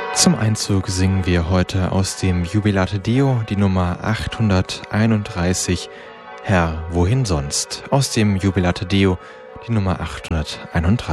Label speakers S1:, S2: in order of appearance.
S1: Zum Einzug singen wir heute aus dem Jubilate Deo die Nummer 831, Herr, wohin sonst? Aus dem Jubilate Deo die Nummer 831.